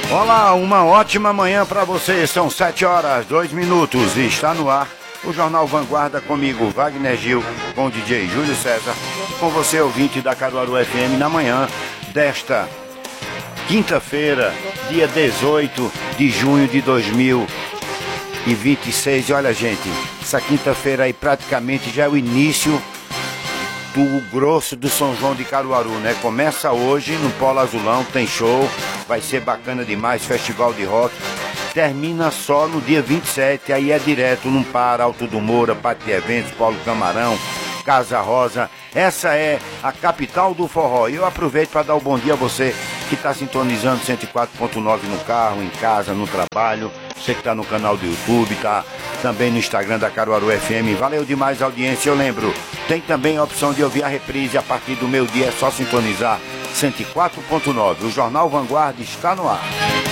Olá, uma ótima manhã para você. São 7h02 e está no ar o Jornal Vanguarda comigo, Wagner Gil, com o DJ Júlio César, e com você, ouvinte da Caruaru FM, na manhã desta quinta-feira, dia 18 de junho de 2026. E olha, gente, essa quinta-feira aí praticamente já é o início do grosso do São João de Caruaru, né? Começa hoje no Polo Azulão, tem show, vai ser bacana demais, festival de rock. Termina só no dia 27, aí é direto, não para, Alto do Moura, Pátio de Eventos, Polo Camarão, Casa Rosa. Essa é a capital do forró. E eu aproveito para dar o bom dia a você que está sintonizando 104.9 no carro, em casa, no trabalho. Você que está no canal do YouTube, está também no Instagram da Caruaru FM. Valeu demais a audiência. Eu lembro, tem também a opção de ouvir a reprise a partir do meio-dia. É só sintonizar 104.9. O Jornal Vanguarda está no ar.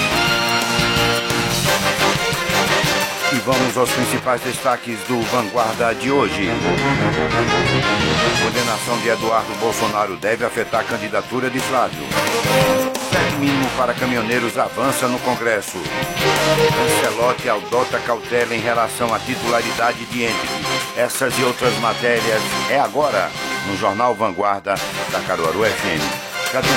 E vamos aos principais destaques do Vanguarda de hoje. A condenação de Eduardo Bolsonaro deve afetar a candidatura de Flávio. Teto mínimo para caminhoneiros avança no Congresso. Lancelotti adota cautela em relação à titularidade de Hendrick. Essas e outras matérias é agora no Jornal Vanguarda da Caruaru FM. Cadê?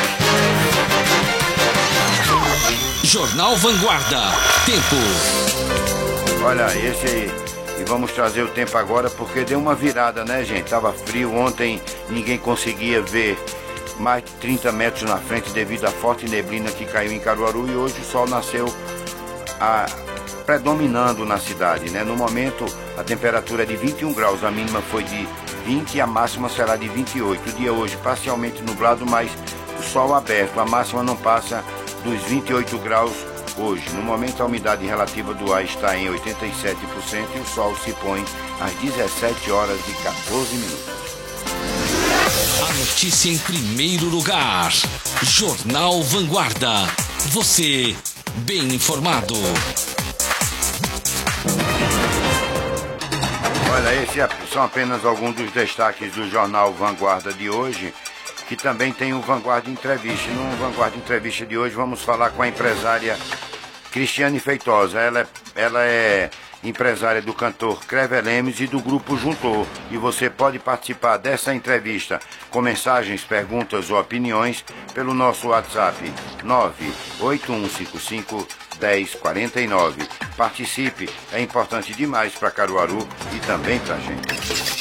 Jornal Vanguarda. Tempo. Olha, esse aí. E vamos trazer o tempo agora porque deu uma virada, né, gente? Tava frio ontem, ninguém conseguia ver mais de 30 metros na frente devido à forte neblina que caiu em Caruaru, e hoje o sol nasceu predominando na cidade, né? No momento a temperatura é de 21 graus, a mínima foi de 20 e a máxima será de 28. O dia hoje parcialmente nublado, mas o sol aberto, a máxima não passa dos 28 graus hoje. No momento a umidade relativa do ar está em 87% e o sol se põe às 17h14. A notícia em primeiro lugar. Jornal Vanguarda. Você bem informado. Olha, esses são apenas alguns dos destaques do Jornal Vanguarda de hoje, que também tem o Vanguarda Entrevista. No Vanguarda Entrevista de hoje vamos falar com a empresária Cristiane Feitosa. Ela é empresária do cantor Crever Lemes e do grupo Juntor. E você pode participar dessa entrevista com mensagens, perguntas ou opiniões pelo nosso WhatsApp 981551049. Participe, é importante demais para Caruaru e também para a gente.